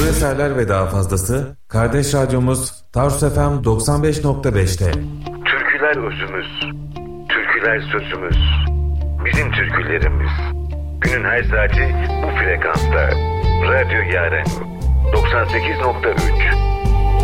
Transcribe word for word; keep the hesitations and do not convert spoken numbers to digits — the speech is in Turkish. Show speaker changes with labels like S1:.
S1: eserler ve daha fazlası kardeş radyomuz Tarsus F M doksan beş nokta beş'te.
S2: Türküler özümüz, türküler sözümüz, bizim türkülerimiz. Günün her saati bu frekansta. Radyo Yaren doksan sekiz nokta üç.